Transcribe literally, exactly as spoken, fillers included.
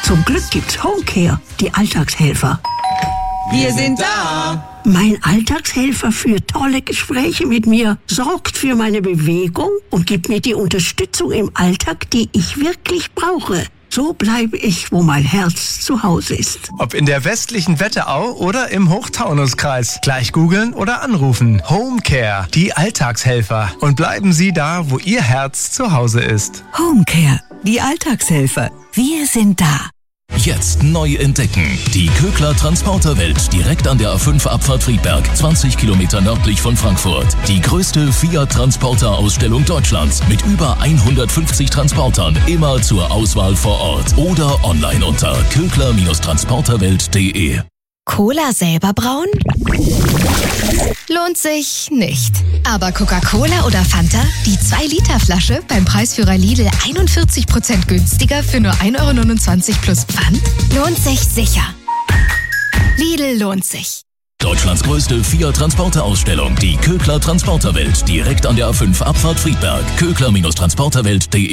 Zum Glück gibt's Homecare, die Alltagshelfer. Wir sind da. Mein Alltagshelfer führt tolle Gespräche mit mir, sorgt für meine Bewegung und gibt mir die Unterstützung im Alltag, die ich wirklich brauche. So bleibe ich, wo mein Herz zu Hause ist. Ob in der westlichen Wetterau oder im Hochtaunuskreis. Gleich googeln oder anrufen. Homecare, die Alltagshelfer. Und bleiben Sie da, wo Ihr Herz zu Hause ist. Homecare, die Alltagshelfer. Wir sind da. Jetzt neu entdecken. Die Kögler Transporterwelt direkt an der A fünf Abfahrt Friedberg, zwanzig Kilometer nördlich von Frankfurt. Die größte Fiat-Transporter-Ausstellung Deutschlands mit über hundertfünfzig Transportern, immer zur Auswahl vor Ort oder online unter kögler Transporterwelt punkt de. Cola selber brauen? Lohnt sich nicht. Aber Coca-Cola oder Fanta? Die zwei Liter Flasche beim Preisführer Lidl einundvierzig Prozent günstiger für nur ein Euro neunundzwanzig plus Pfand? Lohnt sich sicher. Lidl lohnt sich. Deutschlands größte Fiat-Transporter-Ausstellung, die Kögler Transporterwelt direkt an der A fünf Abfahrt Friedberg. kögler Transporterwelt punkt de